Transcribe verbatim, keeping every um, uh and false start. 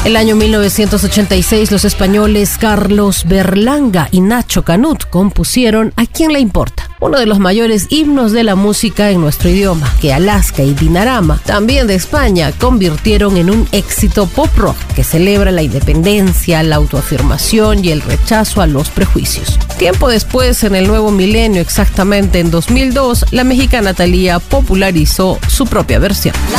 El año mil novecientos ochenta y seis, los españoles Carlos Berlanga y Nacho Canut compusieron ¿A quién le importa?, uno de los mayores himnos de la música en nuestro idioma, que Alaska y Dinarama, también de España, convirtieron en un éxito pop rock que celebra la independencia, la autoafirmación y el rechazo a los prejuicios. Tiempo después, en el nuevo milenio, exactamente en dos mil dos, la mexicana Thalía popularizó su propia versión. La